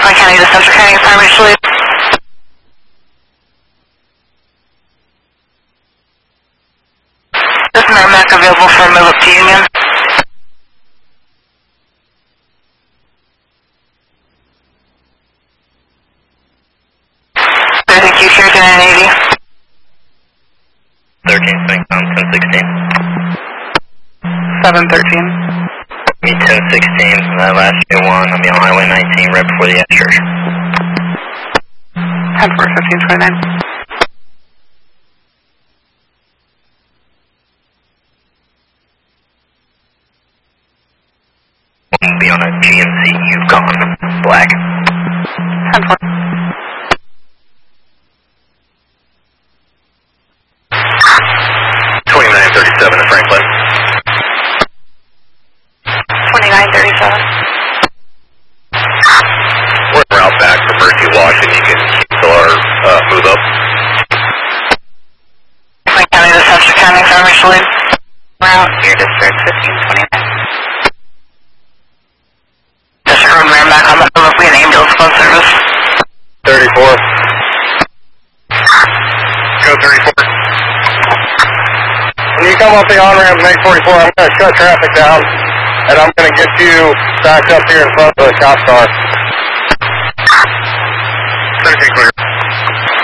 Franklin County to Central County Fire Marshal Lead. This is Merrimack available for a move up to Union. Thank you, Sheridan 980. 13, swing on 1016. 713. Me 1016, last year 1, I'll be on Highway 19 right before the church. 10-4-15-29. I'll be on a GMC Yukon, black. 10-4. 2937 to Franklin. 2937. We're en route back from Mercy Wash, and you can cancel our move up. Franklin County to Central County Fire Marshal Lead. Route your district 1529. District Road Merrimack on the move up. We have an ambulance phone service. 34. Go 34. When you come off the on-ramp, make 44, I'm going to shut traffic down, and I'm going to get you back up here in front of the cop car. 13 clear.